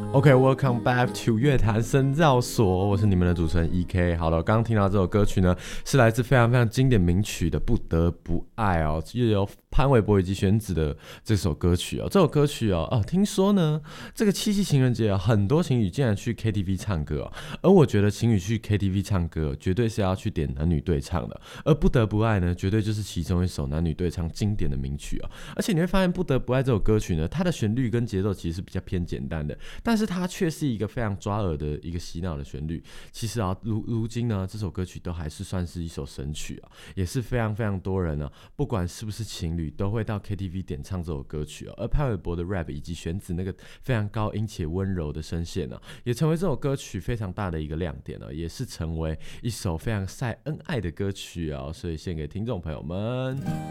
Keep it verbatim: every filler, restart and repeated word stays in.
OK，welcome、okay, back to 乐坛深造所，我是你们的主持人 E K。好了，刚刚听到这首歌曲呢，是来自非常非常经典名曲的《不得不爱》哦，又有潘玮柏以及玄子的这首歌曲哦。这首歌曲哦，哦，听说呢，这个七夕情人节啊，很多情侣竟然去 K T V 唱歌哦。而我觉得情侣去 K T V 唱歌，绝对是要去点男女对唱的。而《不得不爱》呢，绝对就是其中一首男女对唱经典的名曲哦。而且你会发现，《不得不爱》这首歌曲呢，它的旋律跟节奏其实是比较偏简单的，但是它却是一个非常抓耳的一个洗脑的旋律。其实啊，如如今呢，这首歌曲都还是算是一首神曲啊，也是非常非常多人啊，不管是不是情侣，都会到 K T V 点唱这首歌曲啊。而潘玮柏的 rap 以及玄子那个非常高音且温柔的声线啊，也成为这首歌曲非常大的一个亮点啊，也是成为一首非常晒恩爱的歌曲啊，所以献给听众朋友们。